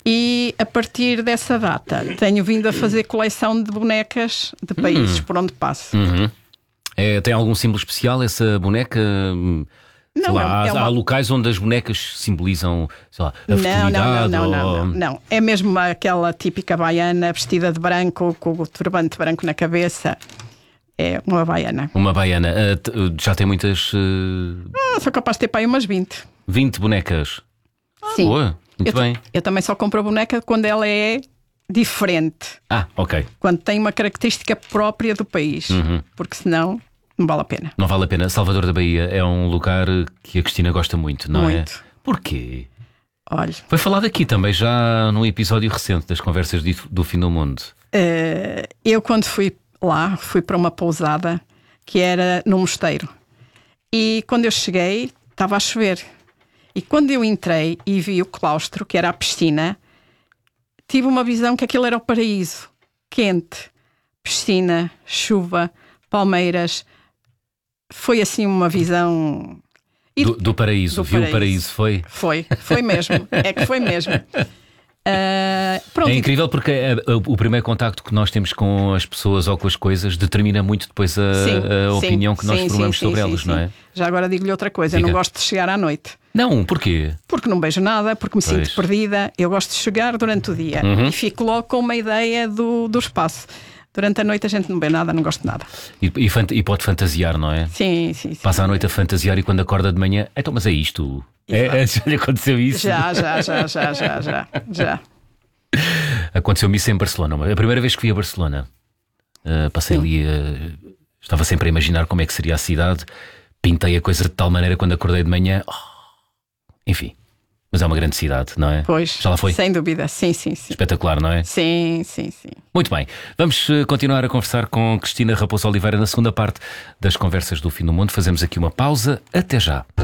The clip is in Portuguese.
E a partir dessa data tenho vindo a fazer coleção de bonecas de países por onde passo. Tem algum símbolo especial essa boneca? Não, Há locais onde as bonecas simbolizam, sei lá, a fertilidade? Não. É mesmo aquela típica baiana vestida de branco, com o turbante branco na cabeça. É uma baiana. Uma baiana. Já tem muitas... Sou capaz de ter para aí umas 20. 20 bonecas? Sim. Boa, muito bem. Eu também só compro a boneca quando ela é diferente. Ok. Quando tem uma característica própria do país. Porque senão não vale a pena. Não vale a pena. Salvador da Bahia é um lugar que a Cristina gosta muito, não é? Muito. Porquê? Olha, Foi falado aqui também já num episódio recente das conversas do Fim do Mundo. eu quando fui lá, fui para uma pousada que era num mosteiro. E quando eu cheguei, estava a chover. E quando eu entrei e vi o claustro, que era a piscina, tive uma visão que aquilo era o paraíso. Quente, piscina, chuva, palmeiras. Foi assim uma visão... Do paraíso. Viu o paraíso, foi? Foi mesmo. É que foi mesmo. Pronto. É incrível porque o primeiro contacto que nós temos com as pessoas ou com as coisas determina muito depois a opinião que nós formamos sobre elas, não é? Já agora digo-lhe outra coisa. Eu não gosto de chegar à noite. Não, porquê? Porque não vejo nada, porque me sinto perdida. Eu gosto de chegar durante o dia e fico logo com uma ideia do espaço. Durante a noite a gente não vê nada, não gosto de nada. E pode fantasiar, não é? Sim. Passa a noite a fantasiar e quando acorda de manhã, então, mas é isto? Já lhe aconteceu isso? Já. Aconteceu-me isso em Barcelona. A primeira vez que fui a Barcelona, passei ali, estava sempre a imaginar como é que seria a cidade, pintei a coisa de tal maneira quando acordei de manhã. Enfim, mas é uma grande cidade, não é? Pois, já lá foi? Sem dúvida, sim. Espetacular, não é? Sim. Muito bem, vamos continuar a conversar com Cristina Raposo Oliveira na segunda parte das Conversas do Fim do Mundo. Fazemos aqui uma pausa, até já.